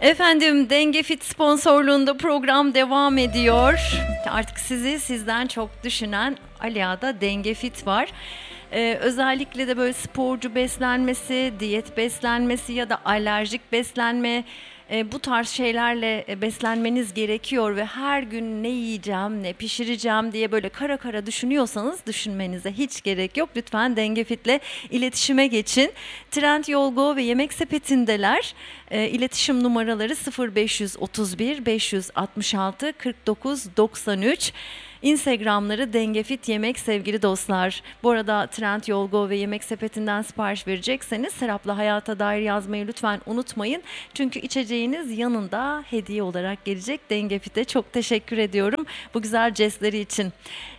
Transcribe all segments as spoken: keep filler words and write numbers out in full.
Efendim, Denge Fit sponsorluğunda program devam ediyor. Artık sizi sizden çok düşünen Alia'da Denge Fit var. Ee, özellikle de böyle sporcu beslenmesi, diyet beslenmesi ya da alerjik beslenme, e, bu tarz şeylerle e, beslenmeniz gerekiyor ve her gün ne yiyeceğim, ne pişireceğim diye böyle kara kara düşünüyorsanız düşünmenize hiç gerek yok. Lütfen Denge Fit'le iletişime geçin. Trendyol Go ve Yemek Sepeti'ndeler. E, iletişim numaraları sıfır beş otuz bir beş altmış altı kırk dokuz doksan üç. Instagramları Dengefit Yemek sevgili dostlar. Bu arada Trendyol Go ve Yemek Sepeti'nden sipariş verecekseniz Serap'la Hayata Dair yazmayı lütfen unutmayın. Çünkü içeceğiniz yanında hediye olarak gelecek. Dengefit'e çok teşekkür ediyorum bu güzel jestleri için.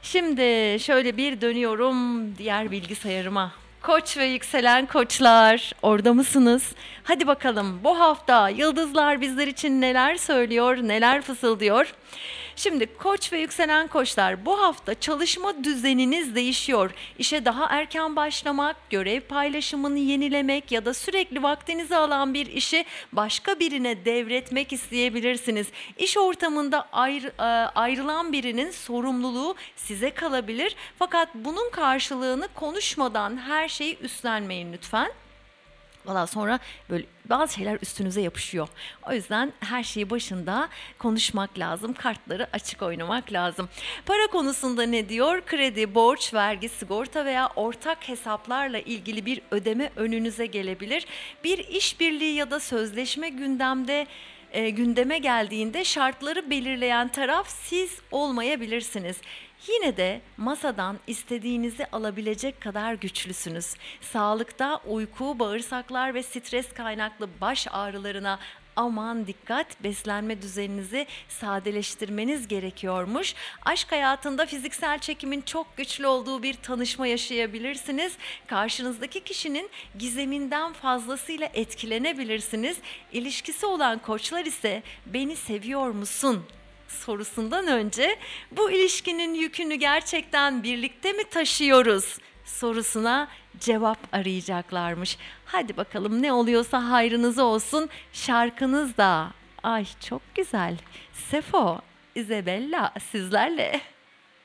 Şimdi şöyle bir dönüyorum diğer bilgisayarıma. Koç ve yükselen koçlar, orada mısınız? Hadi bakalım, bu hafta yıldızlar bizler için neler söylüyor, neler fısıldıyor? Şimdi Koç ve yükselen koçlar, bu hafta çalışma düzeniniz değişiyor. İşe daha erken başlamak, görev paylaşımını yenilemek ya da sürekli vaktinizi alan bir işi başka birine devretmek isteyebilirsiniz. İş ortamında ayrı, e, ayrılan birinin sorumluluğu size kalabilir. Fakat bunun karşılığını konuşmadan her şeyi üstlenmeyin lütfen. Valla sonra böyle bazı şeyler üstünüze yapışıyor. O yüzden her şeyi başında konuşmak lazım. Kartları açık oynamak lazım. Para konusunda ne diyor? Kredi, borç, vergi, sigorta veya ortak hesaplarla ilgili bir ödeme önünüze gelebilir. Bir işbirliği ya da sözleşme gündemde e, gündeme geldiğinde şartları belirleyen taraf siz olmayabilirsiniz. Yine de masadan istediğinizi alabilecek kadar güçlüsünüz. Sağlıkta uyku, bağırsaklar ve stres kaynaklı baş ağrılarına aman dikkat, beslenme düzeninizi sadeleştirmeniz gerekiyormuş. Aşk hayatında fiziksel çekimin çok güçlü olduğu bir tanışma yaşayabilirsiniz. Karşınızdaki kişinin gizeminden fazlasıyla etkilenebilirsiniz. İlişkisi olan koçlar ise beni seviyor musun sorusundan önce bu ilişkinin yükünü gerçekten birlikte mi taşıyoruz sorusuna cevap arayacaklarmış. Hadi bakalım, ne oluyorsa hayrınıza olsun. Şarkınız da ay çok güzel. Sefo, Isabella sizlerle.